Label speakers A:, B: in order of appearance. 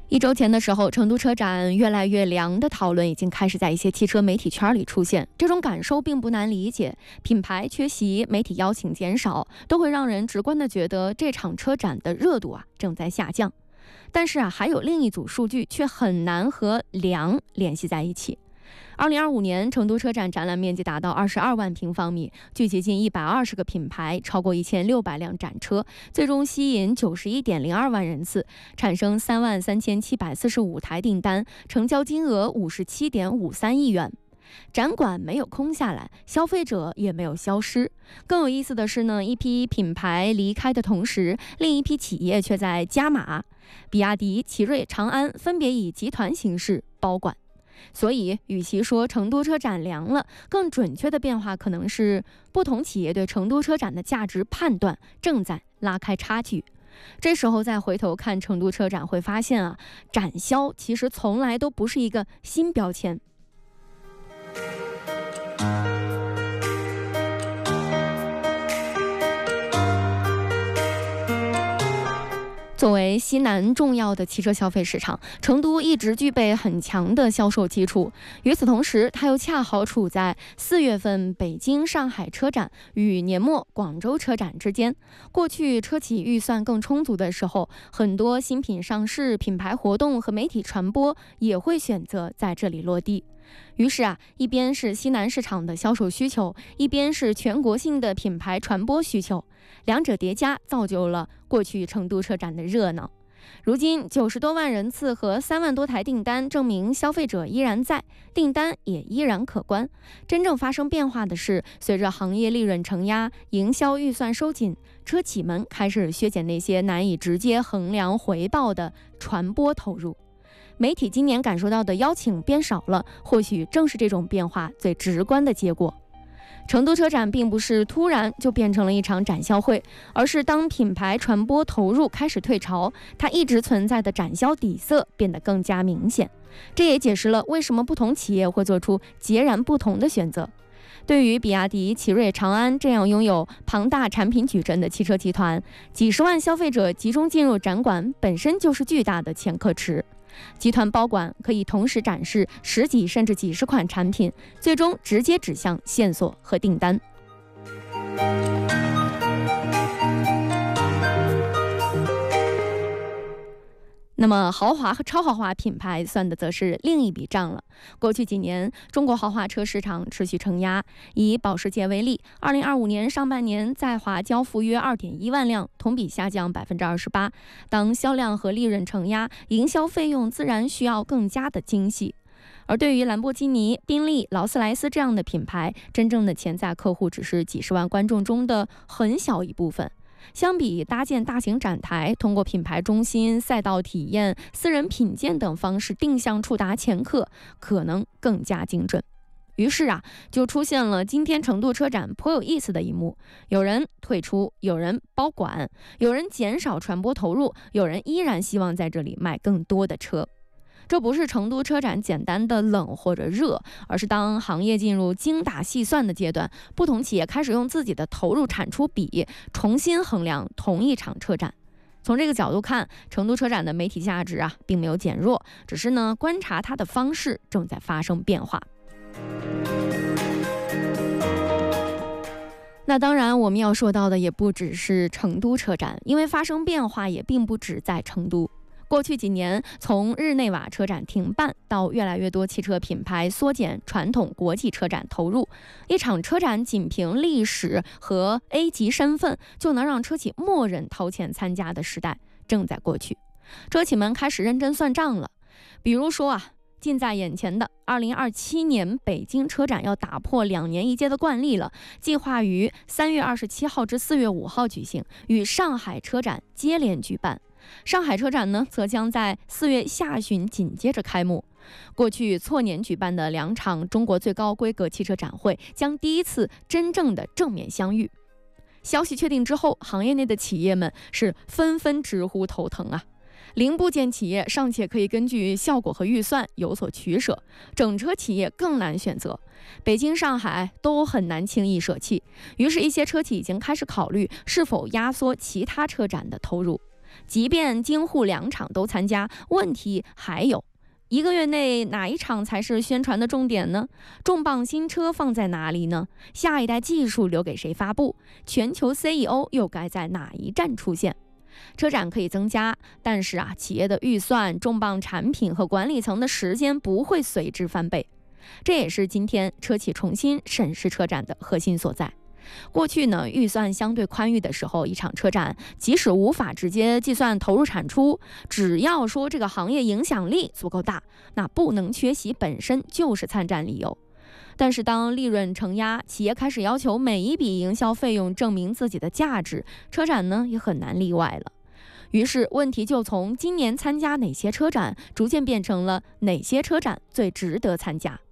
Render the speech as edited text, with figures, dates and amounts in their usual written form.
A: 1周前的时候，成都车展越来越凉的讨论已经开始在一些汽车媒体圈里出现。这种感受并不难理解，品牌缺席，媒体邀请减少，都会让人直观的觉得这场车展的热度正在下降。但是还有另一组数据却很难和凉联系在一起。2025年成都车展展览面积达到22万平方米，聚集近120个品牌，超过1600辆展车，最终吸引91.02万人次，产生33745台订单，成交金额57.53亿元。展馆没有空下来，消费者也没有消失。更有意思的是呢，一批品牌离开的同时，另一批企业却在加码。比亚迪、奇瑞、长安分别以集团形式包管。所以，与其说成都车展凉了，更准确的变化可能是不同企业对成都车展的价值判断正在拉开差距。这时候再回头看成都车展，会发现展销其实从来都不是一个新标签。作为西南重要的汽车消费市场，成都一直具备很强的销售基础。与此同时，它又恰好处在4月份北京、上海车展与年末广州车展之间。过去车企预算更充足的时候，很多新品上市、品牌活动和媒体传播也会选择在这里落地。于是一边是西南市场的销售需求，一边是全国性的品牌传播需求，两者叠加造就了过去成都车展的热闹。如今90多万人次和3万多台订单，证明消费者依然在，订单也依然可观。真正发生变化的是，随着行业利润承压，营销预算收紧，车企们开始削减那些难以直接衡量回报的传播投入。媒体今年感受到的邀请变少了，或许正是这种变化最直观的结果。成都车展并不是突然就变成了一场展销会，而是当品牌传播投入开始退潮，它一直存在的展销底色变得更加明显。这也解释了为什么不同企业会做出截然不同的选择。对于比亚迪、奇瑞、长安这样拥有庞大产品矩阵的汽车集团，几十万消费者集中进入展馆本身就是巨大的潜客池。集团包管可以同时展示10几甚至几十款产品，最终直接指向线索和订单。那么豪华和超豪华品牌算的则是另一笔账了。过去几年，中国豪华车市场持续承压。以保时捷为例，2025年上半年在华交付约2.1万辆，同比下降28%。当销量和利润承压，营销费用自然需要更加的精细。而对于兰博基尼、宾利、劳斯莱斯这样的品牌，真正的潜在客户只是几十万观众中的很小一部分。相比搭建大型展台，通过品牌中心、赛道体验、私人品鉴等方式定向触达前客，可能更加精准。于是就出现了今天成都车展颇有意思的一幕：有人退出，有人包管，有人减少传播投入，有人依然希望在这里卖更多的车。这不是成都车展简单的冷或者热，而是当行业进入精打细算的阶段，不同企业开始用自己的投入产出比重新衡量同一场车展。从这个角度看，成都车展的媒体价值并没有减弱，只是观察它的方式正在发生变化。那当然，我们要说到的也不只是成都车展，因为发生变化也并不只在成都。过去几年，从日内瓦车展停办到越来越多汽车品牌缩减传统国际车展投入，一场车展仅凭历史和 A 级身份就能让车企默认掏钱参加的时代正在过去。车企们开始认真算账了，比如说近在眼前的2027年北京车展要打破2年一届的惯例了，计划于3月27号至4月5号举行，与上海车展接连举办。上海车展则将在4月下旬紧接着开幕。过去错年举办的2场中国最高规格汽车展会将第一次真正的正面相遇。消息确定之后，行业内的企业们是纷纷直呼头疼零部件企业尚且可以根据效果和预算有所取舍，整车企业更难选择。北京、上海都很难轻易舍弃，于是一些车企已经开始考虑是否压缩其他车展的投入。 即便京沪两场都参加，问题还有。1个月内哪一场才是宣传的重点呢？重磅新车放在哪里呢？下一代技术留给谁发布？全球 CEO 又该在哪一站出现？车展可以增加，但是企业的预算、重磅产品和管理层的时间不会随之翻倍。这也是今天车企重新审视车展的核心所在。过去呢，预算相对宽裕的时候，一场车展即使无法直接计算投入产出，只要说这个行业影响力足够大，那不能缺席本身就是参战理由。但是当利润承压，企业开始要求每一笔营销费用证明自己的价值，车展呢也很难例外了。于是问题就从今年参加哪些车展，逐渐变成了哪些车展最值得参加。